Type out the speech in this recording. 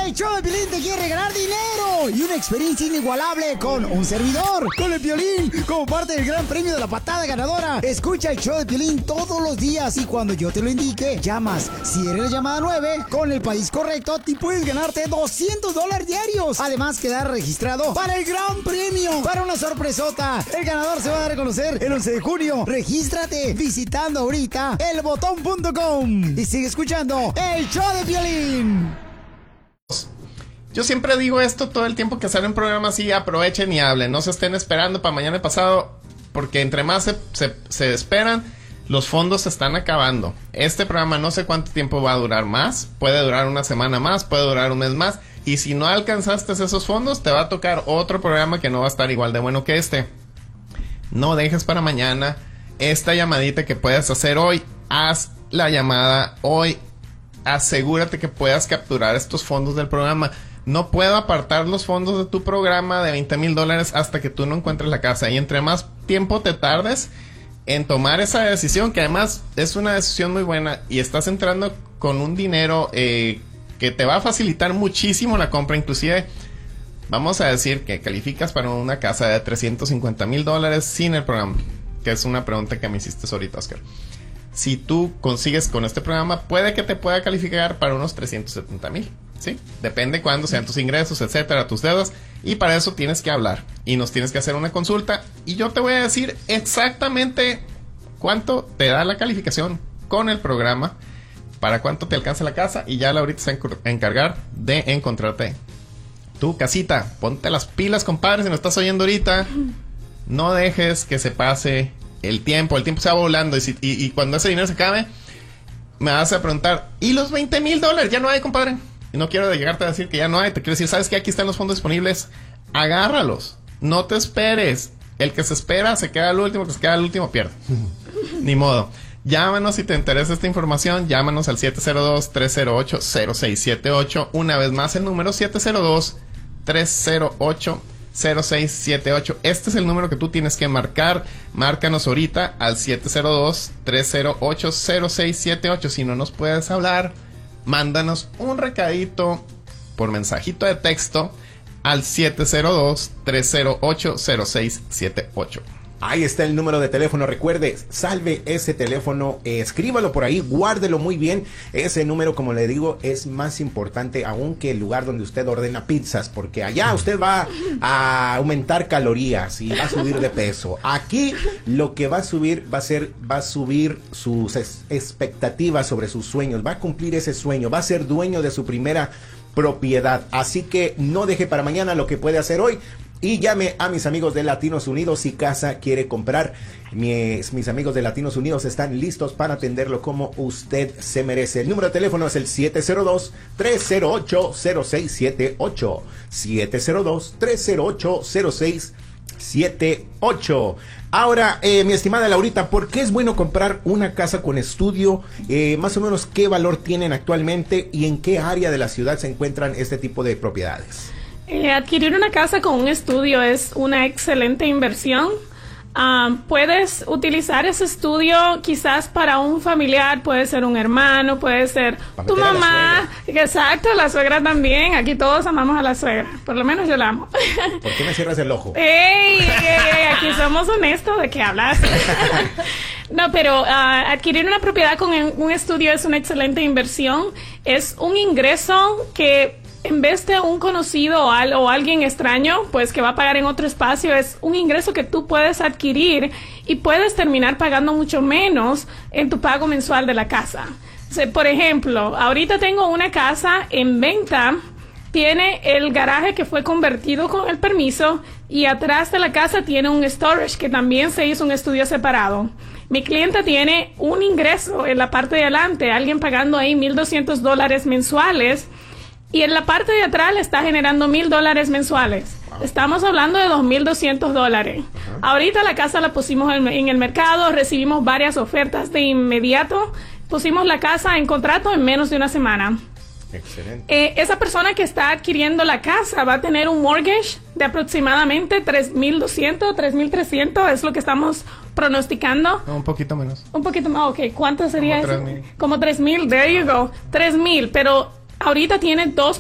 El show de Piolín te quiere regalar dinero y una experiencia inigualable con un servidor, con el Piolín, como parte del gran premio de la patada ganadora. Escucha el show de Piolín todos los días y cuando yo te lo indique, llamas. Si eres la llamada 9, con el país correcto, te puedes ganarte $200 diarios. Además, quedar registrado para el gran premio, para una sorpresota. El ganador se va a dar a conocer el 11 de junio. Regístrate visitando ahorita elbotón.com y sigue escuchando el show de Piolín. Yo siempre digo esto todo el tiempo que sale un programa así, aprovechen y hablen, no se estén esperando para mañana y pasado, porque entre más se esperan, los fondos se están acabando. Este programa no sé cuánto tiempo va a durar más, puede durar una semana más, puede durar un mes más, y si no alcanzaste esos fondos, te va a tocar otro programa que no va a estar igual de bueno que este. No dejes para mañana esta llamadita que puedes hacer hoy, haz la llamada hoy, asegúrate que puedas capturar estos fondos del programa. No puedo apartar los fondos de tu programa de $20,000 hasta que tú no encuentres la casa. Y entre más tiempo te tardes en tomar esa decisión, que además es una decisión muy buena, y estás entrando con un dinero que te va a facilitar muchísimo la compra. Inclusive, vamos a decir que calificas para una casa de $350,000 sin el programa, que es una pregunta que me hiciste ahorita, Oscar. Si tú consigues con este programa, puede que te pueda calificar para unos $370,000, ¿sí? Depende cuándo sean tus ingresos, etcétera, tus deudas. Y para eso tienes que hablar. Y nos tienes que hacer una consulta. Y yo te voy a decir exactamente cuánto te da la calificación con el programa, para cuánto te alcanza la casa. Y ya Laurita se va a encargar de encontrarte tu casita. Ponte las pilas, compadre, si nos estás oyendo ahorita. No dejes que se pase el tiempo se va volando, y cuando ese dinero se acabe, me vas a preguntar, ¿y los $20,000? Ya no hay, compadre. Y no quiero llegarte a decir que ya no hay, te quiero decir, ¿sabes qué? Aquí están los fondos disponibles, agárralos, no te esperes. El que se espera se queda al último, que se queda al último pierde. Ni modo. Llámanos si te interesa esta información, llámanos al 702-308-0678, una vez más el número 702-308-0678. Este es el número que tú tienes que marcar. Márcanos ahorita al 702-308-0678. Si no nos puedes hablar, mándanos un recadito por mensajito de texto al 702-308-0678. Ahí está el número de teléfono. Recuerde, salve ese teléfono, escríbalo por ahí, guárdelo muy bien. Ese número, como le digo, es más importante aún que el lugar donde usted ordena pizzas, porque allá usted va a aumentar calorías y va a subir de peso. Aquí lo que va a subir va a subir sus expectativas sobre sus sueños, va a cumplir ese sueño, va a ser dueño de su primera propiedad. Así que no deje para mañana lo que puede hacer hoy. Y llame a mis amigos de Latinos Unidos si casa quiere comprar. Mis amigos de Latinos Unidos están listos para atenderlo como usted se merece. El número de teléfono es el 702-308-0678. 702-308-0678. Ahora, mi estimada Laurita, ¿por qué es bueno comprar una casa con estudio? Más o menos, ¿qué valor tienen actualmente y en qué área de la ciudad se encuentran este tipo de propiedades? Adquirir una casa con un estudio es una excelente inversión. Puedes utilizar ese estudio quizás para un familiar, puede ser un hermano, puede ser tu mamá. Exacto, la suegra también. Aquí todos amamos a la suegra, por lo menos yo la amo. ¿Por qué me cierras el ojo? Aquí somos honestos. ¿De qué hablas? No, pero adquirir una propiedad con un estudio es una excelente inversión. Es un ingreso que, en vez de un conocido o alguien extraño, pues que va a pagar en otro espacio, es un ingreso que tú puedes adquirir y puedes terminar pagando mucho menos en tu pago mensual de la casa. O sea, por ejemplo, ahorita tengo una casa en venta, tiene el garaje que fue convertido con el permiso y atrás de la casa tiene un storage que también se hizo un estudio separado. Mi cliente tiene un ingreso en la parte de adelante, alguien pagando ahí $1,200 mensuales. Y en la parte de atrás le está generando $1,000 mensuales. Wow. Estamos hablando de $2,200. Ahorita la casa la pusimos en el mercado, recibimos varias ofertas de inmediato. Pusimos la casa en contrato en menos de una semana. Excelente. Esa persona que está adquiriendo la casa va a tener un mortgage de aproximadamente $3,200, $3,300, es lo que estamos pronosticando. No, un poquito menos. Un poquito más, ok. ¿Cuánto sería como eso? 3,000. Como $3,000, there you go. $3,000, pero ahorita tiene dos